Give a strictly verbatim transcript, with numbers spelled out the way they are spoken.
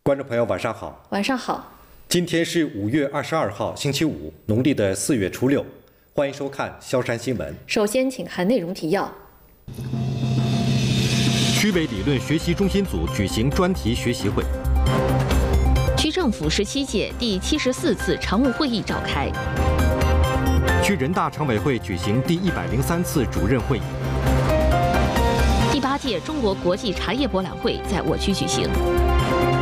观众朋友，晚上好。 晚上好。 今天是五月二十二号，星期五，农历的四月初六。欢迎收看萧山新闻。 首先，请看内容提要。 区北理论学习中心组举行专题学习会。 区政府十七届第七十四次常务会议召开。 区人大常委会举行第一百零三次主任会议。 第八届中国国际茶叶博览会在我区举行。